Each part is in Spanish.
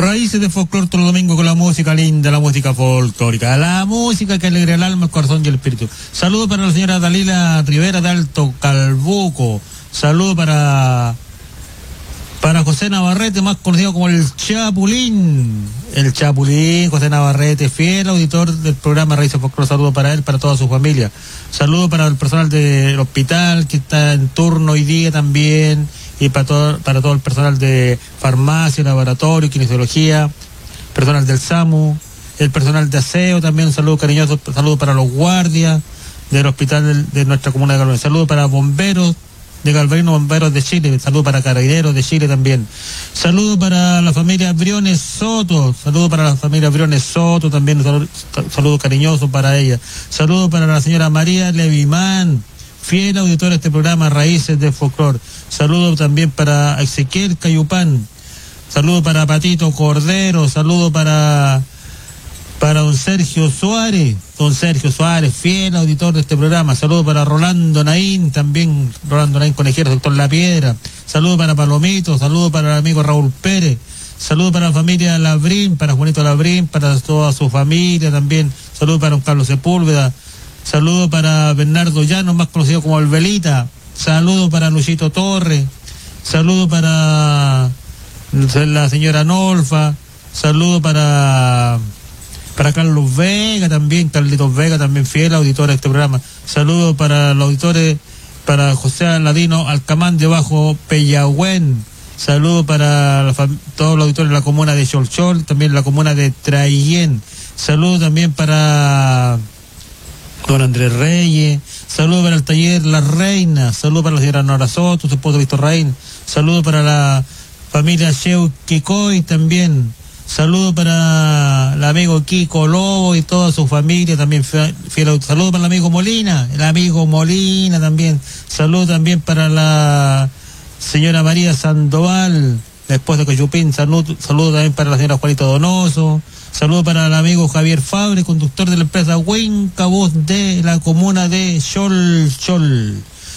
Raíces de folclore todo domingo con la música linda, la música folclórica, la música que alegra el alma, el corazón y el espíritu. Saludo para la señora Dalila Rivera de Alto Calbuco. Saludo para José Navarrete, más conocido como el Chapulín. El Chapulín, José Navarrete, fiel auditor del programa Raíces de Folclore. Saludo para él, para toda su familia. Saludo para el personal del hospital que está en turno hoy día también. Y para todo el personal de farmacia, laboratorio, kinesiología, personal del SAMU, el personal de aseo también, un saludo cariñoso, saludo para los guardias del hospital de nuestra comuna de Galvarino, saludo para bomberos de Galvarino, bomberos de Chile, saludo para carabineros de Chile también, saludo para la familia Briones Soto, también un saludo cariñoso para ella, saludo para la señora María Levimán, fiel auditora de este programa Raíces de Folclore. Saludo también para Ezequiel Cayupán. Saludo para Patito Cordero. Saludo para don Sergio Suárez. Fiel auditor de este programa. Saludo para Rolando Naín, también Rolando Naín Conejero, sector La Piedra. Saludo para Palomito. Saludo para el amigo Raúl Pérez. Saludo para la familia Labrín, para Juanito Labrín, para toda su familia también. Saludo para don Carlos Sepúlveda. Saludo para Bernardo Llano, más conocido como el Velita. Saludo para Luchito Torres. Saludo para la señora Nolfa. Saludo para Carlos Vega también, Carlitos Vega también, fiel auditor de este programa. Saludo para los auditores, para José Aladino Alcamán de Bajo Peyagüén. Saludo para todos los auditores de la comuna de Cholchol, también la comuna de Traillén. Saludo también para don Andrés Reyes, saludo para el taller La Reina, saludo para la señora Nora Soto, su esposo Víctor Raín, saludo para la familia Sheu Kikoy también, saludo para el amigo Kiko Lobo y toda su familia también, saludo para el amigo Molina también, saludo también para la señora María Sandoval, la esposa de Coyupín, saludo también para la señora Juanito Donoso. Saludo para el amigo Javier Fabre, conductor de la empresa Huenca Voz de la comuna de Cholchol.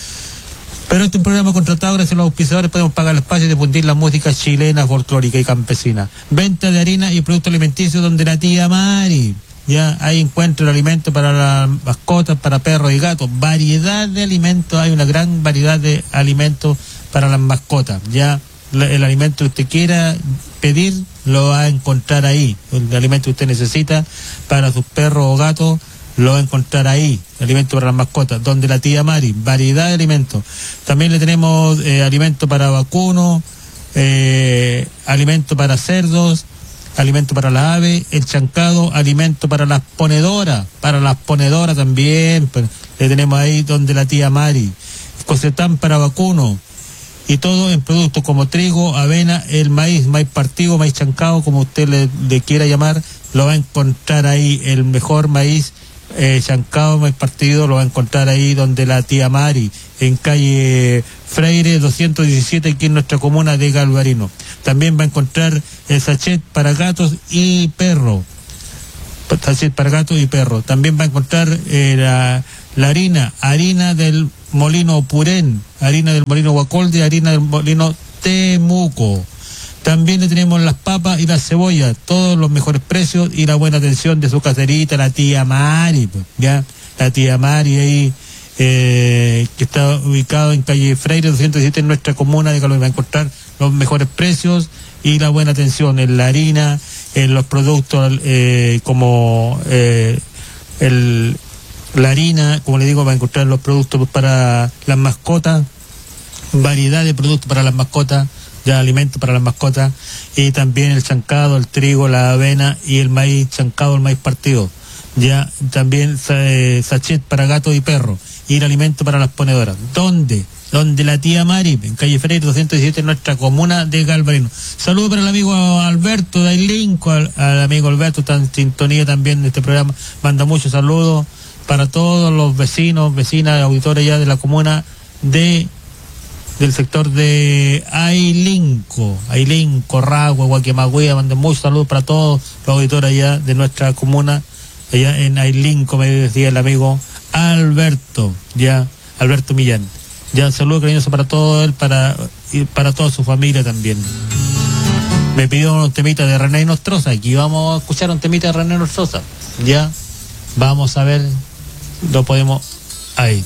Pero este es un programa contratado, gracias a los auspiciadores podemos pagar el espacio y difundir la música chilena, folclórica y campesina. Venta de harina y productos alimenticios donde la tía Mari. Ya ahí encuentra el alimento para las mascotas, para perros y gatos. Variedad de alimentos, hay una gran variedad de alimentos para las mascotas. Ya el alimento que usted quiera pedir lo va a encontrar ahí. El alimento que usted necesita para sus perros o gatos lo va a encontrar ahí. Alimento para las mascotas, donde la tía Mari, variedad de alimentos. También le tenemos alimento para vacunos, alimento para cerdos, alimento para las aves, el chancado, alimento para las ponedoras también. Le tenemos ahí donde la tía Mari, Cocetán para vacunos. Y todo en productos como trigo, avena, el maíz partido, maíz chancado, como usted le quiera llamar, lo va a encontrar ahí. El mejor maíz chancado, maíz partido, lo va a encontrar ahí donde la tía Mari, en calle Freire 217, aquí en nuestra comuna de Galvarino. También va a encontrar el sachet para gatos y perro. También va a encontrar la harina del molino Purén, harina del molino Huacolde, harina del molino Temuco. También le tenemos las papas y las cebollas, todos los mejores precios y la buena atención de su caserita, la tía Mari, ya, la tía Mari ahí, que está ubicado en calle Freire 217 en nuestra comuna de Galvarino. Va a encontrar los mejores precios y la buena atención en la harina, en los productos como la harina, como le digo, va a encontrar los productos para las mascotas, variedad de productos para las mascotas, ya alimentos para las mascotas, y también el chancado, el trigo, la avena y el maíz chancado, el maíz partido. Ya también sachet para gatos y perros, y el alimento para las ponedoras. ¿Dónde? Donde la tía Mari, en calle Freire 217, en nuestra comuna de Galvarino. Saludos para el amigo Alberto de Ailinco, al amigo Alberto, está en sintonía también de este programa. Manda muchos saludos para todos los vecinos, vecinas, auditores ya de la comuna del sector de Ailinco, Ragua, Guaquemagüía. Manden muchos saludos para todos los auditores allá de nuestra comuna, allá en Ailinco, me decía el amigo Alberto Millán. Ya, saludo cariñoso para todo él, para toda su familia también. Me pidió un temita de René Nostroza. Aquí vamos a escuchar un temita de René Nostroza. Ya, vamos a ver, lo podemos... Ahí.